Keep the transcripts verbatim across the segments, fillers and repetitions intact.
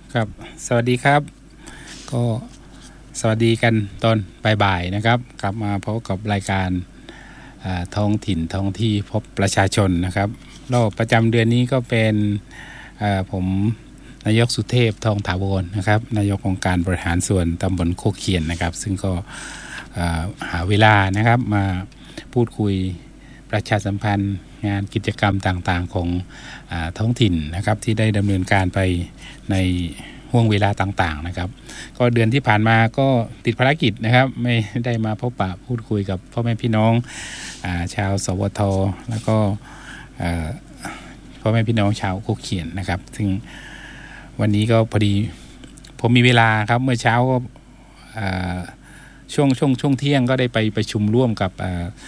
ครับสวัสดีครับก็สวัสดีกันตอนบ่ายๆนะครับกลับมาพบกับรายการท้องถิ่นท้องที่พบประชาชนนะครับรอบประจำเดือนนี้ก็เป็นผมนายกสุเทพทองถาวรนะครับนายกองค์การบริหารส่วนตำบลโคกเคียนนะครับซึ่งก็หาเวลานะครับมาพูดคุยประชาสัมพันธ์งานกิจกรรมต่างๆของอ่าท้องถิ่นนะครับที่ได้ดำเนินการไปในห่วงเวลาต่างๆนะครับก็เดือนที่ผ่านมาก็ติดภารกิจนะครับไม่ได้มาพบปะพูดคุยกับพ่อแม่พี่น้องอ่าชาวสวทแล้วก็พ่อแม่พี่น้องชาวโคกเคียนนะครับซึ่งวันนี้ก็พอดีผมมีเวลาครับเมื่อเช้าก็ช่วงช่วงช่วงเที่ยงก็ได้ไปประชุมร่วมกับ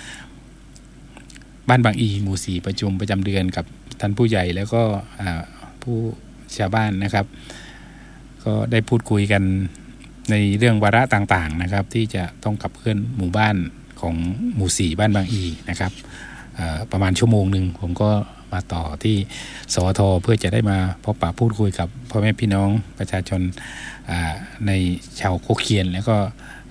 บ้านบางอีหมู่สี่ประชุมประจำเดือนกับท่านผู้ใหญ่แล้วก็ผู้ชาวบ้านนะครับก็ได้พูดคุยกันในเรื่องวาระต่างๆนะครับที่จะต้องขับเคลื่อนหมู่บ้านของหมู่สี่บ้านบางอีนะครับประมาณชั่วโมงหนึ่งผมก็มาต่อที่สวทเพื่อจะได้มาพบปะพูดคุยกับพ่อแม่พี่น้องประชาชนในชาวโคกเคียนแล้วก็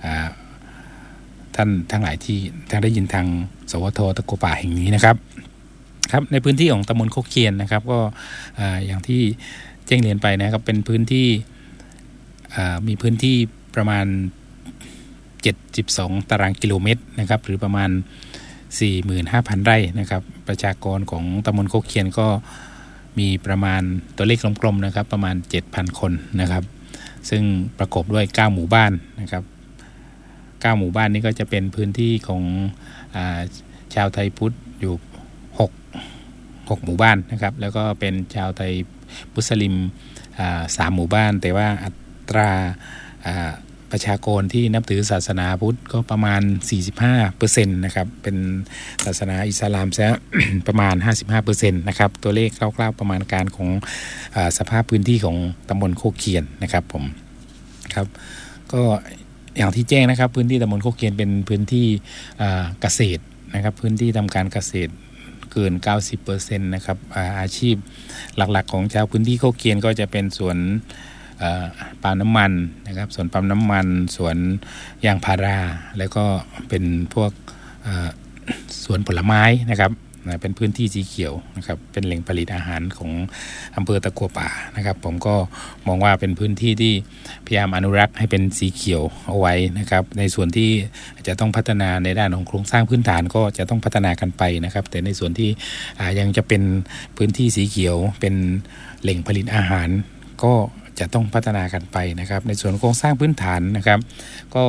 ท่านทั้งหลายที่ทางได้ยินทางสวทตะกัวป่าแห่งนี้นะครับครับในพื้นที่ของตำบลโคกเคียนนะครับก็อย่างที่แจ้งเรียนไปนะครับเป็นพื้นที่มีพื้นที่ประมาณเจ็ดสิบสองตารางกิโลเมตรนะครับหรือประมาณ สี่หมื่นห้าพัน ไร่นะครับประชากรของตำบลโคกเคียนก็มีประมาณตัวเลขกลมๆนะครับประมาณ เจ็ดพัน คนนะครับซึ่งประกอบด้วยเก้าหมู่บ้านนะครับเก้าหมู่บ้านนี้ก็จะเป็นพื้นที่ของอ่าชาวไทยพุทธอยู่หก หกหมู่บ้านนะครับแล้วก็เป็นชาวไทยมุสลิมอ่าสามหมู่บ้านแต่ว่าอัตราอ่าประชากรที่นับถือศาสนาพุทธก็ประมาณ สี่สิบห้าเปอร์เซ็นต์ นะครับเป็นศาสนาอิสลามซะ ประมาณ ห้าสิบห้าเปอร์เซ็นต์ นะครับตัวเลขคร่าวๆประมาณการของอ่าสภาพพื้นที่ของตำบลโคกเคียนนะครับผมครับก็อย่างที่แจ้งนะครับพื้นที่ตำบลโคกเคียนเป็นพื้นที่เกษตรนะครับพื้นที่ทำการเกษตรเกิน เก้าสิบเปอร์เซ็นต์ นะครับ อา, อาชีพหลักๆของชาวพื้นที่โคกเคียนก็จะเป็นสวนปาล์มน้ำมันนะครับสวนปาล์มน้ำมันสวนยางพาราแล้วก็เป็นพวกสวนผลไม้นะครับเป็นพื้นที่สีเขียวนะครับเป็นแหล่งผลิตอาหารของอำเภอตะกัวป่านะครับผมก็มองว่าเป็นพื้นที่ที่พยายามอนุรักษ์ให้เป็นสีเขียวเอาไว้นะครับในส่วนที่จะต้องพัฒนาในด้านของโครงสร้างพื้นฐานก็จะต้องพัฒนากันไปนะครับแต่ในส่วนที่ยังจะเป็นพื้นที่สีเขียวเป็นแหล่งผลิตอาหารก็จะต้องพัฒนากันไปนะครับในส่วนโครงสร้างพื้นฐานนะครับก็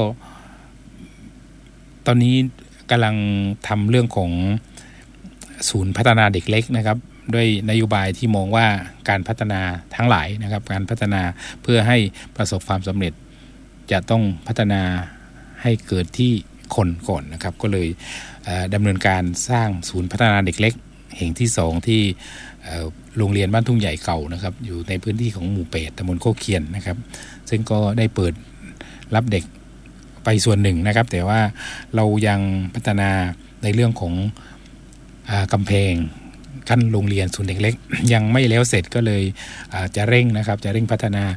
ตอนนี้กำลังทำเรื่องของศูนย์พัฒนาเด็กเล็กนะครับด้วยนโยบายที่มองว่าการพัฒนาทั้งหลายนะครับการพัฒนาเพื่อให้ประสบความสำเร็จจะต้องพัฒนาให้เกิดที่คนก่อนนะครับก็เลยดำเนินการสร้างศูนย์พัฒนาเด็กเล็กแห่งที่สองที่โรงเรียนบ้านทุ่งใหญ่เก่านะครับอยู่ในพื้นที่ของหมู่แปดตำบลโคกเคียนนะครับซึ่งก็ได้เปิดรับเด็กไปส่วนหนึ่งนะครับแต่ว่าเรายังพัฒนาในเรื่องของกำแพงขั้นโรงเรียนศูนย์เด็กเล็กยังไม่แล้วเสร็จก็เลยจะเร่งนะครับจะเร่งพัฒนา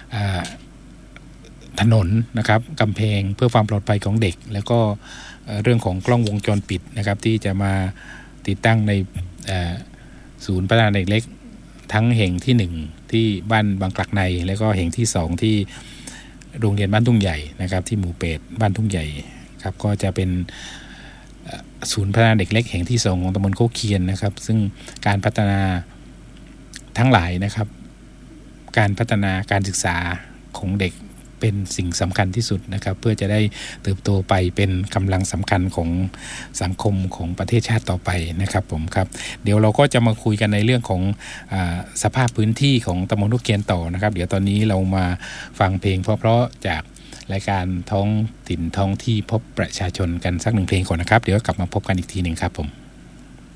ถนนนะครับกำแพงเพื่อความปลอดภัยของเด็กแล้วก็เรื่องของกล้องวงจรปิดนะครับที่จะมาติดตั้งในศูนย์พัฒนาเด็กเล็กทั้งแห่งที่หนึ่งที่บ้านบางกลักในแล้วก็แห่งที่สองที่โรงเรียนบ้านทุ่งใหญ่นะครับที่หมู่เป็ดบ้านทุ่งใหญ่ครับก็จะเป็นศูนย์พัฒนาเด็กเล็กแห่งที่สองของตำบลโคกเคียนนะครับซึ่งการพัฒนาทั้งหลายนะครับการพัฒนาการศึกษาของเด็กเป็นสิ่งสำคัญที่สุดนะครับเพื่อจะได้เติบโตไปเป็นกำลังสำคัญของสังคมของประเทศชาติต่อไปนะครับผมครับเดี๋ยวเราก็จะมาคุยกันในเรื่องของอ่าสภาพพื้นที่ของตำบลโคกเคียนต่อนะครับเดี๋ยวตอนนี้เรามาฟังเพลงเพราะๆจากรายการท้องถิ่นท้องที่พบประชาชนกันสักหนึ่งเพลงก่อนนะครับเดี๋ยวกลับมาพบกันอีกทีหนึ่งครับผม